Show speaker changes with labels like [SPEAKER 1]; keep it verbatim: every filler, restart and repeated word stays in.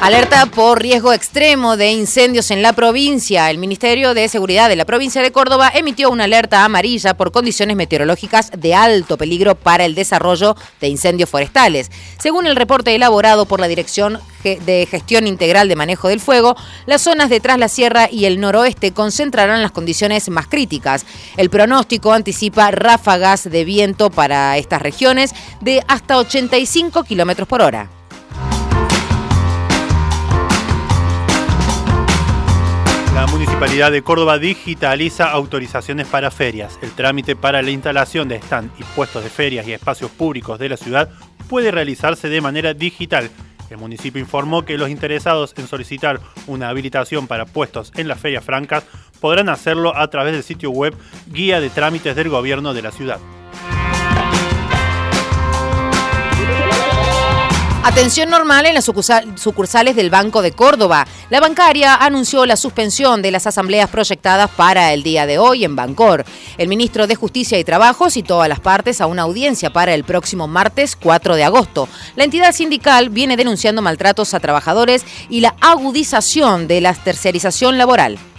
[SPEAKER 1] Alerta por riesgo extremo de incendios en la provincia. El Ministerio de Seguridad de la provincia de Córdoba emitió una alerta amarilla por condiciones meteorológicas de alto peligro para el desarrollo de incendios forestales. Según el reporte elaborado por la Dirección de Gestión Integral de Manejo del Fuego, las zonas de Tras la Sierra y el noroeste concentrarán las condiciones más críticas. El pronóstico anticipa ráfagas de viento para estas regiones de hasta ochenta y cinco kilómetros por hora.
[SPEAKER 2] La Municipalidad de Córdoba digitaliza autorizaciones para ferias. El trámite para la instalación de stand y puestos de ferias y espacios públicos de la ciudad puede realizarse de manera digital. El municipio informó que los interesados en solicitar una habilitación para puestos en las ferias francas podrán hacerlo a través del sitio web Guía de Trámites del Gobierno de la Ciudad.
[SPEAKER 1] Atención normal en las sucursales del Banco de Córdoba. La bancaria anunció la suspensión de las asambleas proyectadas para el día de hoy en Bancor. El ministro de Justicia y Trabajo citó a las partes a una audiencia para el próximo martes cuatro de agosto. La entidad sindical viene denunciando maltratos a trabajadores y la agudización de la tercerización laboral.